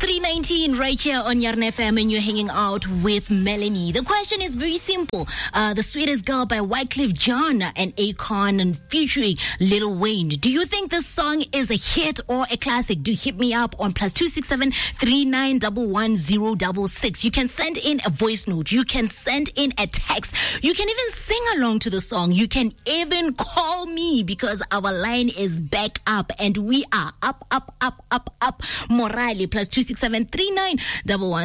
3:19 right here on Yarn FM, and you're hanging out with Melanie. The question is very simple. The Sweetest Girl by Wyclef Jean and Akon and featuring Lil Wayne. Do you think this song is a hit or a classic? Do hit me up on +267 3911 You can send in a voice note. You can send in a text. You can even sing along to the song. You can even call me because our line is back up and we are up. Morale +267 3911